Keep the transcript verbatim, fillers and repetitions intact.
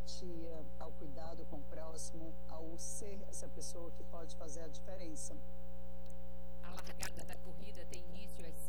empatia, ao cuidado com o próximo, ao ser essa pessoa que pode fazer a diferença. A largada da corrida tem início às